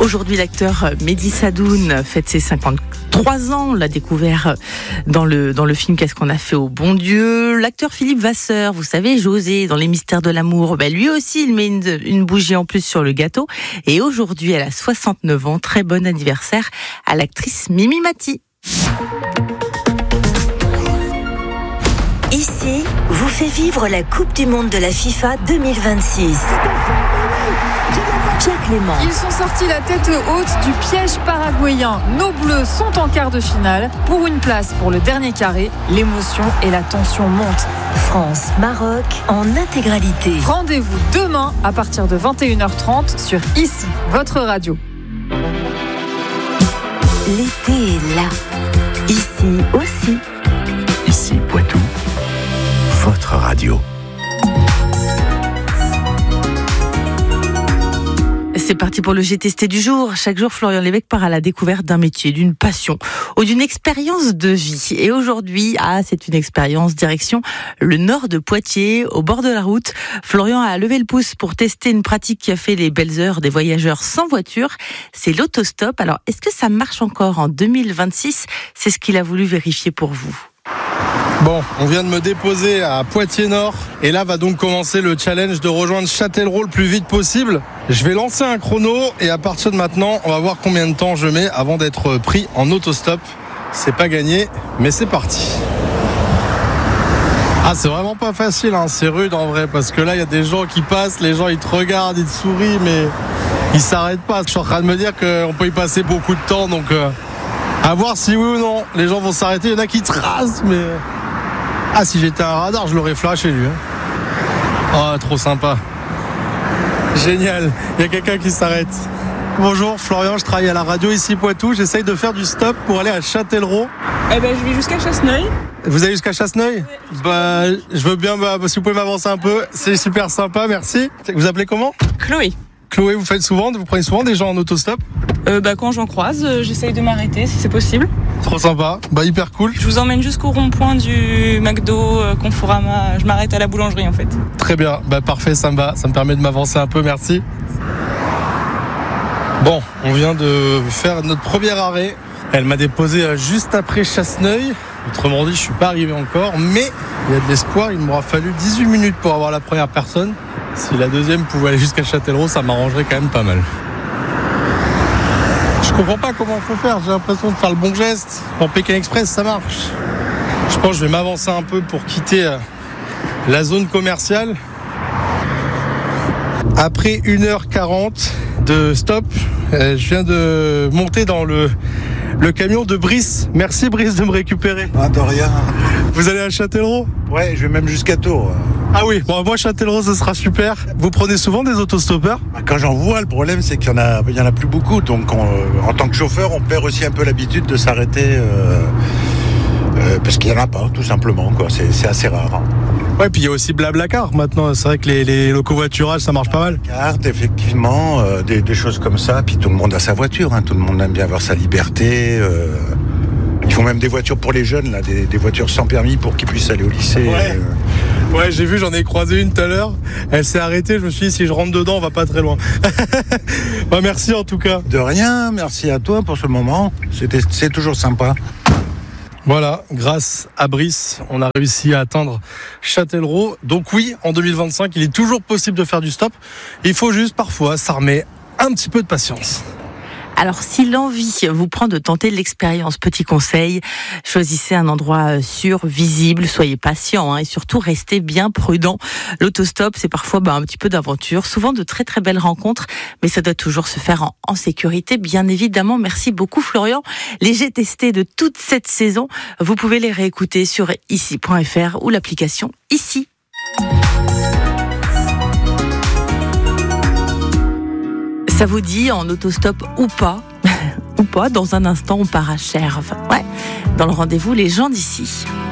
Aujourd'hui, l'acteur Mehdi Sadoun fête ses 53 ans. On l'a découvert dans le film Qu'est-ce qu'on a fait au bon Dieu. L'acteur Philippe Vasseur, vous savez, José, dans Les Mystères de l'amour, lui aussi, il met une bougie en plus sur le gâteau. Et aujourd'hui, elle a 69 ans. Très bon anniversaire à l'actrice Mimi Mati. Ici, vous fait vivre la Coupe du Monde de la FIFA 2026. Pierre Clément. Ils sont sortis la tête haute du piège paraguayen. Nos Bleus sont en quart de finale. Pour une place pour le dernier carré, l'émotion et la tension montent. France-Maroc en intégralité. Rendez-vous demain à partir de 21h30 sur Ici, votre radio. L'été est là. Ici aussi. Ici Poitou, votre radio. C'est parti pour le GTST du jour. Chaque jour, Florian Lévesque part à la découverte d'un métier, d'une passion ou d'une expérience de vie. Et aujourd'hui, c'est une expérience direction le nord de Poitiers, au bord de la route. Florian a levé le pouce pour tester une pratique qui a fait les belles heures des voyageurs sans voiture. C'est l'autostop. Alors, est-ce que ça marche encore en 2026 ? C'est ce qu'il a voulu vérifier pour vous. Bon, on vient de me déposer à Poitiers-Nord et là va donc commencer le challenge de rejoindre Châtellerault le plus vite possible. Je vais lancer un chrono et à partir de maintenant, on va voir combien de temps je mets avant d'être pris en autostop. C'est pas gagné, mais c'est parti. C'est vraiment pas facile, c'est rude en vrai, parce que là il y a des gens qui passent, les gens ils te regardent, ils te sourient, mais ils s'arrêtent pas. Je suis en train de me dire qu'on peut y passer beaucoup de temps, donc à voir si oui ou non les gens vont s'arrêter. Il y en a qui tracent, mais si j'étais un radar, je l'aurais flashé lui. Trop sympa. Génial, il y a quelqu'un qui s'arrête. Bonjour, Florian, je travaille à la radio ici Poitou. J'essaye de faire du stop pour aller à Châtellerault. Je vais jusqu'à Chasseneuil. Vous allez jusqu'à Chasseneuil ? Je veux bien, si vous pouvez m'avancer un peu, c'est super sympa, merci. Vous appelez comment ? Chloé. Chloé, vous prenez souvent des gens en autostop ? Quand j'en croise, j'essaye de m'arrêter si c'est possible. Trop sympa, hyper cool. Je vous emmène jusqu'au rond-point du McDo, Conforama. Je m'arrête à la boulangerie en fait. Très bien, parfait, ça me va. Ça me permet de m'avancer un peu, merci. Bon, on vient de faire notre premier arrêt. Elle m'a déposé juste après Chasseneuil. Autrement dit, je suis pas arrivé encore, mais il y a de l'espoir. Il m'aura fallu 18 minutes pour avoir la première personne. Si la deuxième pouvait aller jusqu'à Châtellerault, ça m'arrangerait quand même pas mal. Je comprends pas comment il faut faire. J'ai l'impression de faire le bon geste. En Pékin Express, ça marche. Je pense que je vais m'avancer un peu pour quitter la zone commerciale. Après 1h40 de stop, je viens de monter dans le camion de Brice. Merci Brice de me récupérer. De rien. Vous allez à Châtellerault ? Ouais, je vais même jusqu'à Tours. Ah oui, moi Châtellerault ce sera super. Vous prenez souvent des autostoppeurs ? Quand j'en vois, le problème c'est qu'il y en a plus beaucoup. Donc en tant que chauffeur, on perd aussi un peu l'habitude de s'arrêter parce qu'il n'y en a pas, tout simplement. C'est assez rare. Ouais, puis il y a aussi Blablacar maintenant. C'est vrai que les covoiturages, ça marche pas mal. Carte, effectivement, des choses comme ça. Puis tout le monde a sa voiture. Tout le monde aime bien avoir sa liberté. Ils font même des voitures pour les jeunes, là, des voitures sans permis pour qu'ils puissent aller au lycée. Ouais, j'ai vu, j'en ai croisé une tout à l'heure. Elle s'est arrêtée, je me suis dit, si je rentre dedans, on va pas très loin. Merci en tout cas. De rien, merci à toi pour ce moment. C'est toujours sympa. Voilà, grâce à Brice, on a réussi à atteindre Châtellerault. Donc oui, en 2025, il est toujours possible de faire du stop. Il faut juste parfois s'armer un petit peu de patience. Alors, si l'envie vous prend de tenter l'expérience, petit conseil, choisissez un endroit sûr, visible, soyez patient et surtout restez bien prudent. L'autostop, c'est parfois un petit peu d'aventure, souvent de très très belles rencontres, mais ça doit toujours se faire en sécurité, bien évidemment. Merci beaucoup Florian. Les GTST de toute cette saison, vous pouvez les réécouter sur ici.fr ou l'application Ici. Ça vous dit en autostop ou pas dans un instant on part à Cherves. Ouais, dans le rendez-vous les gens d'ici.